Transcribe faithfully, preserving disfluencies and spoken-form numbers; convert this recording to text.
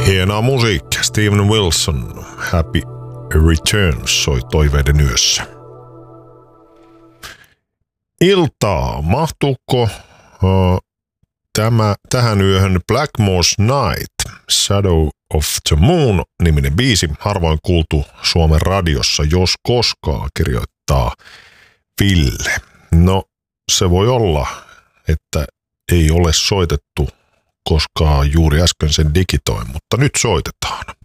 Hienoa musiikkia. Steven Wilson, Happy Returns soi toiveiden yössä. Iltaa. Mahtuuko uh, tämä, tähän yöhön Blackmore's Night, Shadow of the Moon -niminen biisi, harvoin kuultu Suomen radiossa, jos koskaan, kirjoittaa Ville. No, se voi olla, että ei ole soitettu koskaan juuri äsken sen digitoin, mutta nyt soitetaan.